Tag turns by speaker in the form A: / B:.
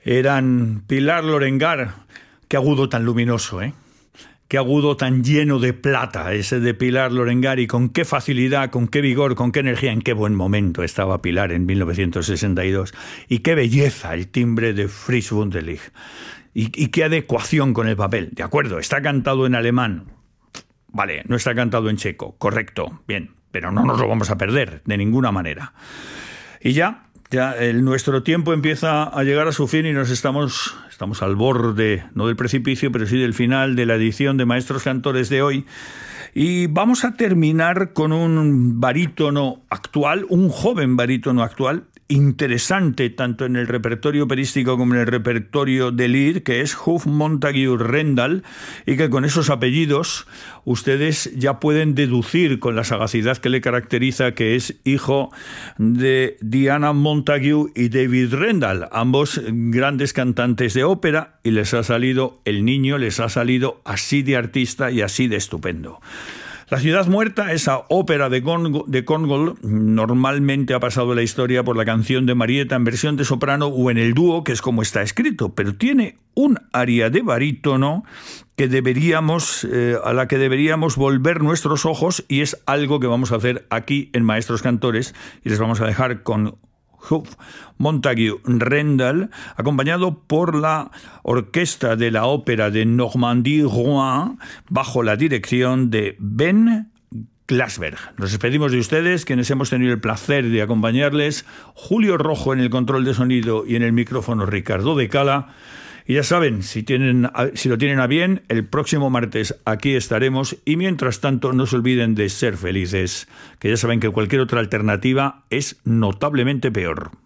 A: eran Pilar Lorengar. Qué agudo tan luminoso, ¿eh? Qué agudo tan lleno de plata ese de Pilar Lorengar, y con qué facilidad, con qué vigor, con qué energía, en qué buen momento estaba Pilar en 1962. Y qué belleza el timbre de Fritz Wunderlich. Y qué adecuación con el papel. De acuerdo, está cantado en alemán. Vale, no está cantado en checo. Correcto, bien. Pero no nos lo vamos a perder, de ninguna manera. Y ya nuestro tiempo empieza a llegar a su fin y estamos al borde, no del precipicio, pero sí del final de la edición de Maestros Cantores de hoy. Y vamos a terminar con un barítono actual, un joven barítono actual, interesante tanto en el repertorio operístico como en el repertorio de lied, que es Huub Montagu Rendal, y que con esos apellidos ustedes ya pueden deducir con la sagacidad que le caracteriza que es hijo de Diana Montagu y David Rendal, ambos grandes cantantes de ópera, y les ha salido así de artista y así de estupendo. La ciudad muerta, esa ópera de Korngold, normalmente ha pasado la historia por la canción de Marietta en versión de soprano o en el dúo, que es como está escrito, pero tiene un aria de barítono que a la que deberíamos volver nuestros ojos, y es algo que vamos a hacer aquí en Maestros Cantores, y les vamos a dejar con Huub Montagu Rendal, acompañado por la orquesta de la ópera de Normandie-Rouen, bajo la dirección de Ben Glassberg. Nos despedimos de ustedes, quienes hemos tenido el placer de acompañarles, Julio Rojo en el control de sonido y en el micrófono Ricardo de Cala. Y ya saben, si lo tienen a bien, el próximo martes aquí estaremos, y mientras tanto no se olviden de ser felices, que ya saben que cualquier otra alternativa es notablemente peor.